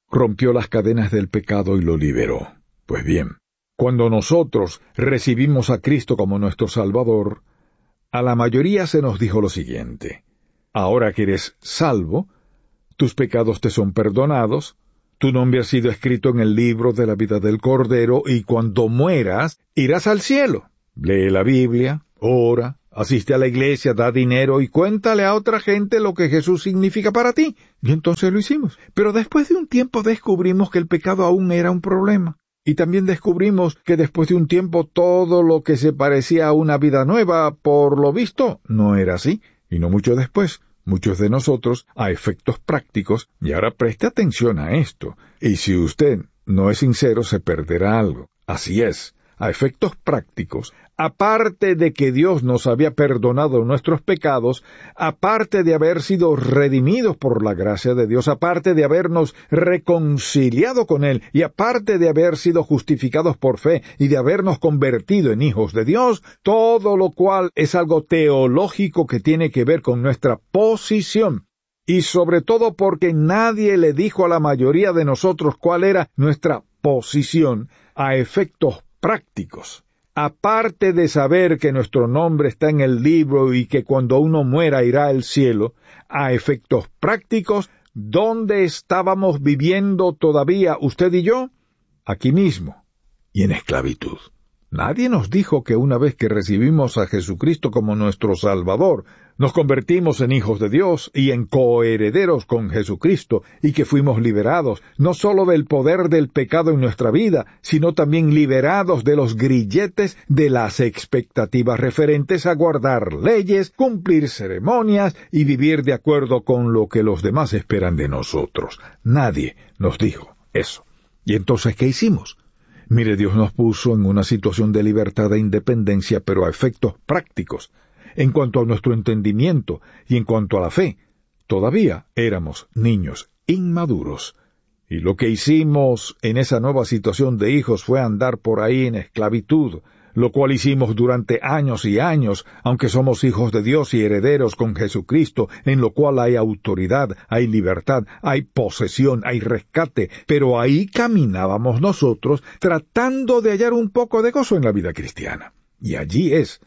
rompió las cadenas del pecado y lo liberó. Pues bien, cuando nosotros recibimos a Cristo como nuestro Salvador, a la mayoría se nos dijo lo siguiente: ahora que eres salvo, tus pecados te son perdonados, tu nombre ha sido escrito en el libro de la vida del Cordero, y cuando mueras, irás al cielo. Lee la Biblia, ora, asiste a la iglesia, da dinero y cuéntale a otra gente lo que Jesús significa para ti. Y entonces lo hicimos. Pero después de un tiempo descubrimos que el pecado aún era un problema. Y también descubrimos que después de un tiempo todo lo que se parecía a una vida nueva, por lo visto, no era así. Y no mucho después, muchos de nosotros, a efectos prácticos, y ahora preste atención a esto, y si usted no es sincero se perderá algo. Así es. A efectos prácticos, aparte de que Dios nos había perdonado nuestros pecados, aparte de haber sido redimidos por la gracia de Dios, aparte de habernos reconciliado con Él, y aparte de haber sido justificados por fe y de habernos convertido en hijos de Dios, todo lo cual es algo teológico que tiene que ver con nuestra posición. Y sobre todo porque nadie le dijo a la mayoría de nosotros cuál era nuestra posición a efectos prácticos. Aparte de saber que nuestro nombre está en el libro y que cuando uno muera irá al cielo, a efectos prácticos, ¿dónde estábamos viviendo todavía usted y yo? Aquí mismo, y en esclavitud. Nadie nos dijo que una vez que recibimos a Jesucristo como nuestro Salvador, nos convertimos en hijos de Dios y en coherederos con Jesucristo, y que fuimos liberados, no solo del poder del pecado en nuestra vida, sino también liberados de los grilletes de las expectativas referentes a guardar leyes, cumplir ceremonias y vivir de acuerdo con lo que los demás esperan de nosotros. Nadie nos dijo eso. ¿Y entonces qué hicimos? Mire, Dios nos puso en una situación de libertad e independencia, pero a efectos prácticos. En cuanto a nuestro entendimiento y en cuanto a la fe, todavía éramos niños inmaduros. Y lo que hicimos en esa nueva situación de hijos fue andar por ahí en esclavitud, lo cual hicimos durante años y años, aunque somos hijos de Dios y herederos con Jesucristo, en lo cual hay autoridad, hay libertad, hay posesión, hay rescate, pero ahí caminábamos nosotros tratando de hallar un poco de gozo en la vida cristiana. Y allí es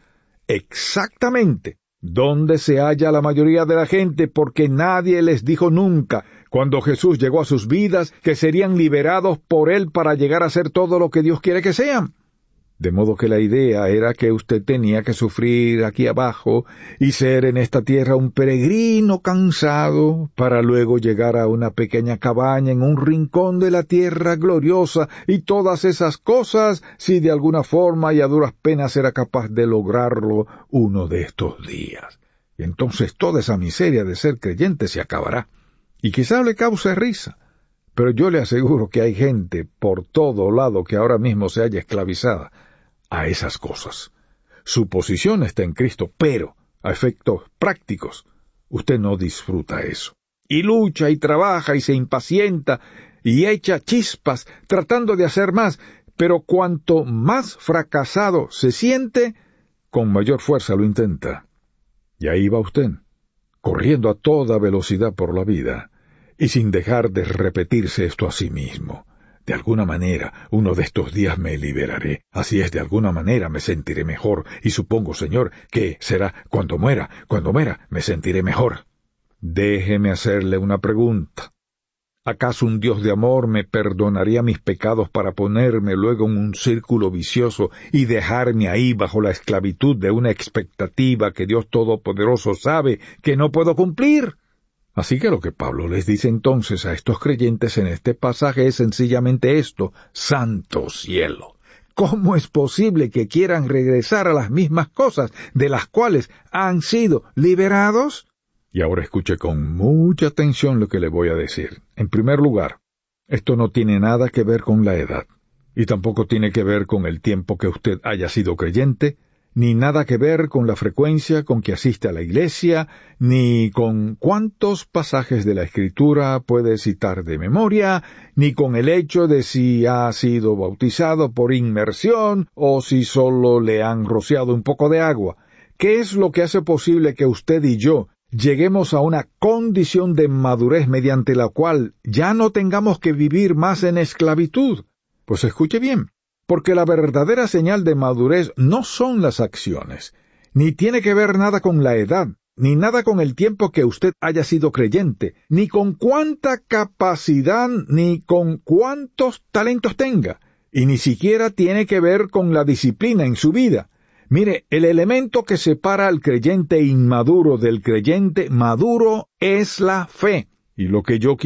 exactamente donde se halla la mayoría de la gente, porque nadie les dijo nunca, cuando Jesús llegó a sus vidas, que serían liberados por Él para llegar a ser todo lo que Dios quiere que sean. De modo que la idea era que usted tenía que sufrir aquí abajo y ser en esta tierra un peregrino cansado para luego llegar a una pequeña cabaña en un rincón de la tierra gloriosa, y todas esas cosas si de alguna forma y a duras penas era capaz de lograrlo uno de estos días. Y entonces toda esa miseria de ser creyente se acabará. Y quizá le cause risa, pero yo le aseguro que hay gente por todo lado que ahora mismo se halla esclavizada a esas cosas. Su posición está en Cristo, pero a efectos prácticos usted no disfruta eso. Y lucha y trabaja y se impacienta y echa chispas tratando de hacer más, pero cuanto más fracasado se siente, con mayor fuerza lo intenta. Y ahí va usted, corriendo a toda velocidad por la vida, y sin dejar de repetirse esto a sí mismo. De alguna manera, uno de estos días me liberaré. Así es, de alguna manera me sentiré mejor. Y supongo, Señor, que será cuando muera me sentiré mejor. Déjeme hacerle una pregunta. ¿Acaso un Dios de amor me perdonaría mis pecados para ponerme luego en un círculo vicioso y dejarme ahí bajo la esclavitud de una expectativa que Dios Todopoderoso sabe que no puedo cumplir? Así que lo que Pablo les dice entonces a estos creyentes en este pasaje es sencillamente esto: ¡santo cielo! ¿Cómo es posible que quieran regresar a las mismas cosas de las cuales han sido liberados? Y ahora escuche con mucha atención lo que le voy a decir. En primer lugar, esto no tiene nada que ver con la edad, y tampoco tiene que ver con el tiempo que usted haya sido creyente, ni nada que ver con la frecuencia con que asiste a la iglesia, ni con cuántos pasajes de la Escritura puede citar de memoria, ni con el hecho de si ha sido bautizado por inmersión o si solo le han rociado un poco de agua. ¿Qué es lo que hace posible que usted y yo lleguemos a una condición de madurez mediante la cual ya no tengamos que vivir más en esclavitud. Pues escuche bien, porque la verdadera señal de madurez no son las acciones, ni tiene que ver nada con la edad, ni nada con el tiempo que usted haya sido creyente, ni con cuánta capacidad, ni con cuántos talentos tenga, y ni siquiera tiene que ver con la disciplina en su vida. Mire, el elemento que separa al creyente inmaduro del creyente maduro es la fe. Y lo que yo